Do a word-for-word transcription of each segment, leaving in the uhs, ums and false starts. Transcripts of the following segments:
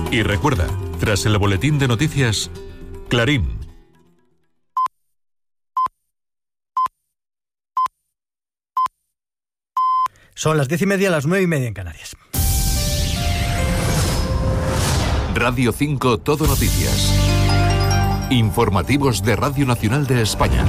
Y recuerda, tras el boletín de noticias, Clarín. Son las diez y media, las nueve y media en Canarias. Radio cinco Todo Noticias. Informativos de Radio Nacional de España.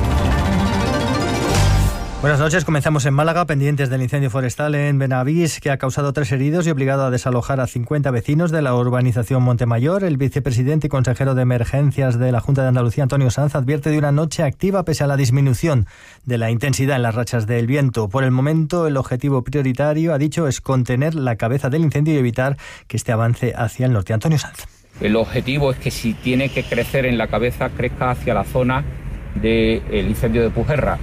Buenas noches, comenzamos en Málaga, pendientes del incendio forestal en Benavís, que ha causado tres heridos y obligado a desalojar a cincuenta vecinos de la urbanización Montemayor. El vicepresidente y consejero de Emergencias de la Junta de Andalucía, Antonio Sanz, advierte de una noche activa pese a la disminución de la intensidad en las rachas del viento. Por el momento, el objetivo prioritario, ha dicho, es contener la cabeza del incendio y evitar que este avance hacia el norte. Antonio Sanz. El objetivo es que si tiene que crecer en la cabeza, crezca hacia la zona del incendio de Pujerra.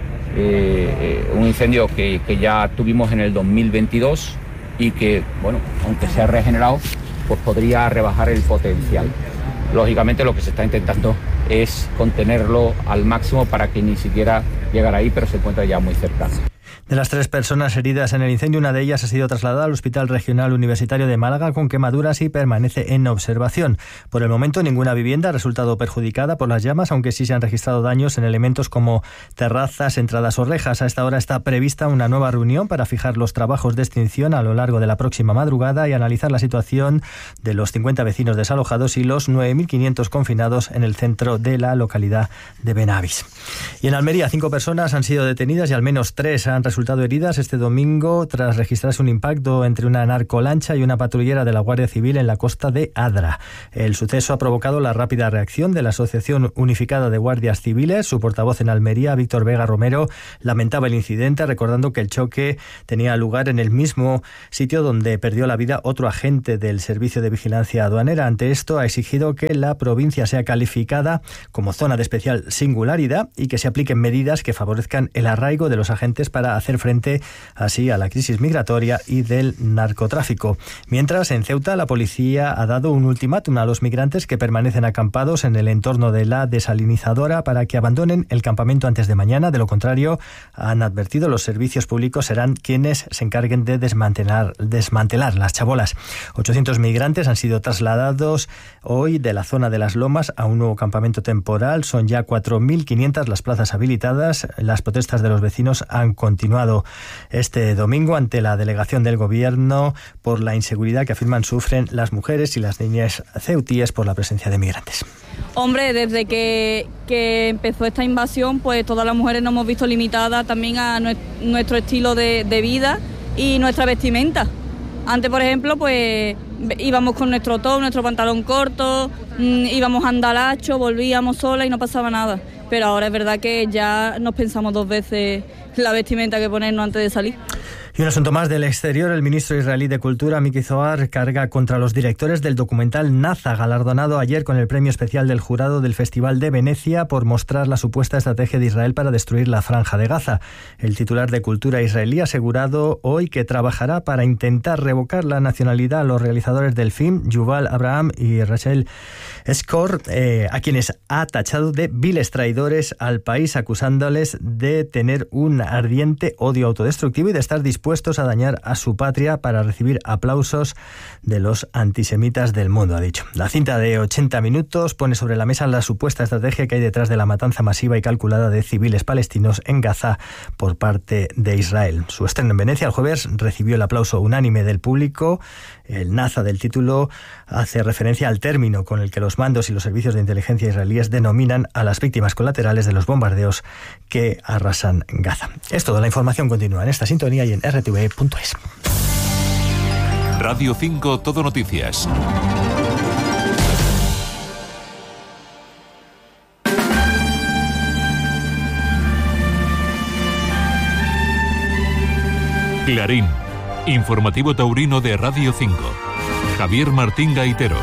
Eh, eh, un incendio que, que ya tuvimos en el dos mil veintidós y que, bueno, aunque se ha regenerado, pues podría rebajar el potencial. Lógicamente lo que se está intentando es contenerlo al máximo para que ni siquiera llegara ahí, pero se encuentra ya muy cerca. De las tres personas heridas en el incendio, una de ellas ha sido trasladada al Hospital Regional Universitario de Málaga con quemaduras y permanece en observación. Por el momento, ninguna vivienda ha resultado perjudicada por las llamas, aunque sí se han registrado daños en elementos como terrazas, entradas o rejas. A esta hora está prevista una nueva reunión para fijar los trabajos de extinción a lo largo de la próxima madrugada y analizar la situación de los cincuenta vecinos desalojados y los nueve mil quinientos confinados en el centro de la localidad de Benavís. Y en Almería, cinco personas han sido detenidas y al menos tres han resultado heridas este domingo tras registrarse un impacto entre una narcolancha y una patrullera de la Guardia Civil en la costa de Adra. El suceso ha provocado la rápida reacción de la Asociación Unificada de Guardias Civiles. Su portavoz en Almería, Víctor Vega Romero, lamentaba el incidente, recordando que el choque tenía lugar en el mismo sitio donde perdió la vida otro agente del Servicio de Vigilancia Aduanera. Ante esto, ha exigido que la provincia sea calificada como zona de especial singularidad y que se apliquen medidas que favorezcan el arraigo de los agentes para hacer frente así a la crisis migratoria y del narcotráfico. Mientras, en Ceuta, la policía ha dado un ultimátum a los migrantes que permanecen acampados en el entorno de la desalinizadora para que abandonen el campamento antes de mañana. De lo contrario, han advertido, los servicios públicos serán quienes se encarguen de desmantelar, desmantelar las chabolas. ochocientos migrantes han sido trasladados hoy de la zona de las Lomas a un nuevo campamento temporal. Son ya cuatro mil quinientas las plazas habilitadas. Las protestas de los vecinos han continuado este domingo ante la delegación del gobierno por la inseguridad que afirman sufren las mujeres y las niñas ceutíes por la presencia de migrantes. Hombre, desde que, que empezó esta invasión, pues todas las mujeres nos hemos visto limitadas también a nuestro estilo de, de vida y nuestra vestimenta. Antes, por ejemplo, pues íbamos con nuestro top, nuestro pantalón corto, mmm, íbamos a andalacho, volvíamos solas y no pasaba nada. Pero ahora es verdad que ya nos pensamos dos veces la vestimenta que ponernos antes de salir. Y un asunto más del exterior. El ministro israelí de Cultura, Miki Zohar, carga contra los directores del documental Naza, galardonado ayer con el premio especial del jurado del Festival de Venecia por mostrar la supuesta estrategia de Israel para destruir la Franja de Gaza. El titular de Cultura israelí ha asegurado hoy que trabajará para intentar revocar la nacionalidad a los realizadores del film, Yuval Abraham y Rachel Skor, eh, a quienes ha tachado de viles traidores al país, acusándoles de tener un ardiente odio autodestructivo y de estar dispuestos a dañar a su patria para recibir aplausos de los antisemitas del mundo, ha dicho. La cinta de ochenta minutos pone sobre la mesa la supuesta estrategia que hay detrás de la matanza masiva y calculada de civiles palestinos en Gaza por parte de Israel. Su estreno en Venecia el jueves recibió el aplauso unánime del público. El Naza del título hace referencia al término con el que los mandos y los servicios de inteligencia israelíes denominan a las víctimas colaterales de los bombardeos que arrasan Gaza. Es todo, la información continúa en esta sintonía y en r t v punto es. Radio cinco Todo Noticias. Clarín, informativo taurino de Radio cinco. Javier Martín Gaitero.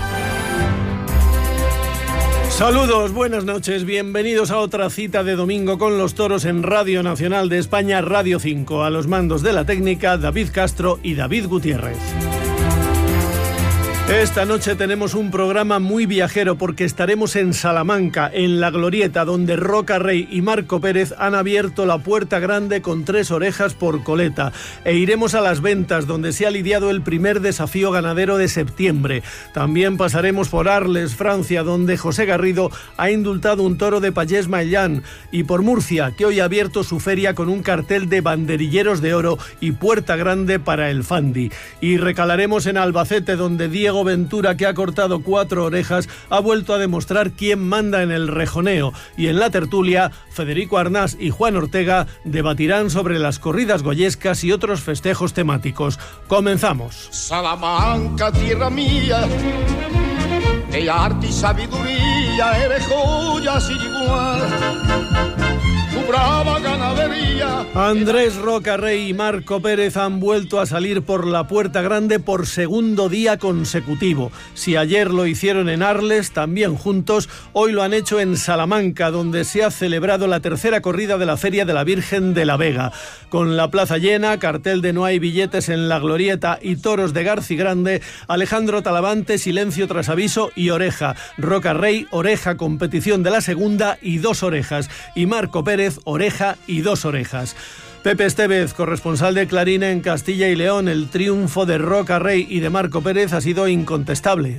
Saludos, buenas noches, bienvenidos a otra cita de domingo con los toros en Radio Nacional de España, Radio cinco. A los mandos de la técnica, David Castro y David Gutiérrez. Esta noche tenemos un programa muy viajero porque estaremos en Salamanca, en La Glorieta, donde Roca Rey y Marco Pérez han abierto la puerta grande con tres orejas por coleta. E iremos a Las Ventas, donde se ha lidiado el primer desafío ganadero de septiembre. También pasaremos por Arles, Francia, donde José Garrido ha indultado un toro de Pallés Maillán. Y por Murcia, que hoy ha abierto su feria con un cartel de banderilleros de oro y puerta grande para el Fandi. Y recalaremos en Albacete, donde Diego Ventura, que ha cortado cuatro orejas, ha vuelto a demostrar quién manda en el rejoneo. Y en la tertulia, Federico Arnás y Juan Ortega debatirán sobre las corridas goyescas y otros festejos temáticos. Comenzamos. Salamanca, tierra mía, de arte y sabiduría, eres joya sin igual. Tu brava ganadería. Andrés Roca Rey y Marco Pérez han vuelto a salir por la puerta grande por segundo día consecutivo. Si ayer lo hicieron en Arles, también juntos, hoy lo han hecho en Salamanca, donde se ha celebrado la tercera corrida de la Feria de la Virgen de la Vega. Con la plaza llena, cartel de no hay billetes en La Glorieta y toros de Garcigrande, Alejandro Talavante, silencio tras aviso y oreja. Roca Rey, oreja, competición de la segunda y dos orejas. Y Marco Pérez, oreja y dos orejas. Pepe Estevez, corresponsal de Clarín en Castilla y León, el triunfo de Roca Rey y de Marco Pérez ha sido incontestable.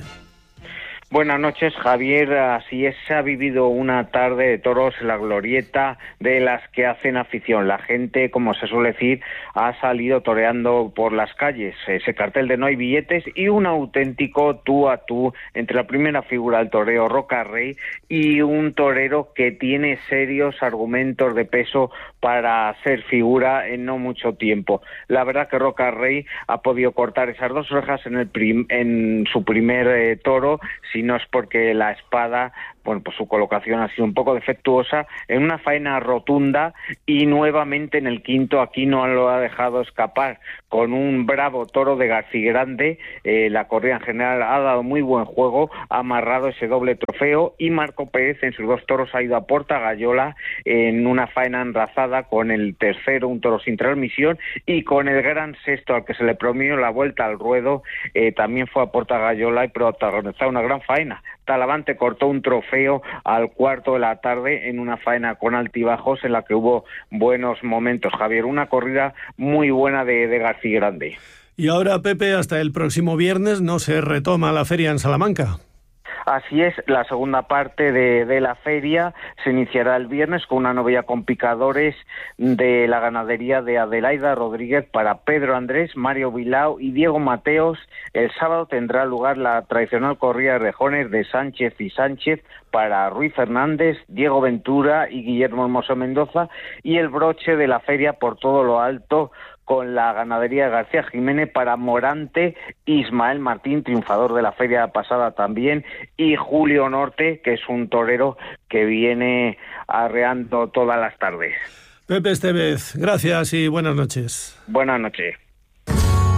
Buenas noches, Javier. Así es, se ha vivido una tarde de toros en La Glorieta de las que hacen afición. La gente, como se suele decir, ha salido toreando por las calles. Ese cartel de no hay billetes y un auténtico tú a tú entre la primera figura del toreo, Roca Rey, y un torero que tiene serios argumentos de peso para ser figura en no mucho tiempo. La verdad que Roca Rey ha podido cortar esas dos orejas en, el prim- en su primer eh, toro, si no es porque la espada, bueno, pues su colocación ha sido un poco defectuosa, en una faena rotunda, y nuevamente en el quinto aquí no lo ha dejado escapar, con un bravo toro de Garcigrande. Eh, la corrida en general ha dado muy buen juego, ha amarrado ese doble trofeo, y Marco Pérez en sus dos toros ha ido a Porta Gallola en una faena enrazada con el tercero, un toro sin transmisión, y con el gran sexto al que se le premió la vuelta al ruedo, eh, también fue a Porta Gallola y protagonizó una gran faena. Talavante cortó un trofeo al cuarto de la tarde en una faena con altibajos en la que hubo buenos momentos, Javier. Una corrida muy buena de, de Garcigrande. Y ahora, Pepe, hasta el próximo viernes no se retoma la feria en Salamanca. Así es, la segunda parte de, de la feria se iniciará el viernes con una novilla con picadores de la ganadería de Adelaida Rodríguez para Pedro Andrés, Mario Bilao y Diego Mateos. El sábado tendrá lugar la tradicional corrida de rejones de Sánchez y Sánchez para Ruiz Fernández, Diego Ventura y Guillermo Hermoso Mendoza, y el broche de la feria por todo lo alto con la ganadería de García Jiménez para Morante, Ismael Martín, triunfador de la feria pasada también, y Julio Norte, que es un torero que viene arreando todas las tardes. Pepe Estevez, gracias y buenas noches. Buenas noches.